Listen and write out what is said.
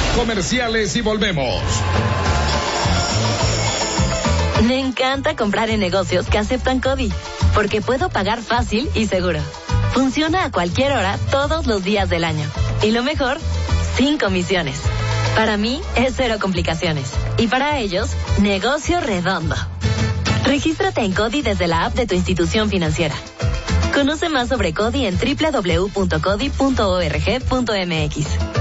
Comerciales y volvemos. Me encanta comprar en negocios que aceptan CODI, porque puedo pagar fácil y seguro. Funciona a cualquier hora, todos los días del año. Y lo mejor, sin comisiones. Para mí, es cero complicaciones. Y para ellos, negocio redondo. Regístrate en CODI desde la app de tu institución financiera. Conoce más sobre CODI en www.codi.org.mx.